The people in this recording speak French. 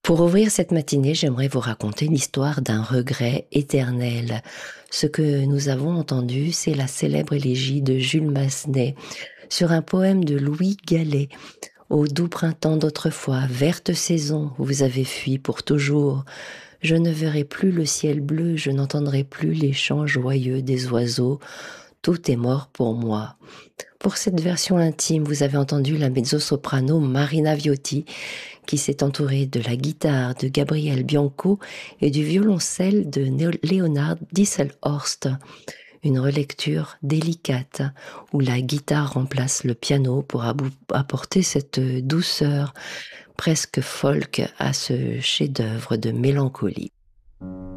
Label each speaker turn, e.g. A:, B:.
A: Pour ouvrir cette matinée, j'aimerais vous raconter l'histoire d'un regret éternel. Ce que nous avons entendu, c'est la célèbre élégie de Jules Massenet sur un poème de Louis Gallet. Ô doux printemps d'autrefois, verte saison, où vous avez fui pour toujours. Je ne verrai plus le ciel bleu, je n'entendrai plus les chants joyeux des oiseaux. Tout est mort pour moi. Pour cette version intime, vous avez entendu la mezzo-soprano Marina Viotti, qui s'est entourée de la guitare de Gabriel Bianco et du violoncelle de Leonard Disselhorst. Une relecture délicate où la guitare remplace le piano pour apporter cette douceur presque folk à ce chef-d'œuvre de mélancolie.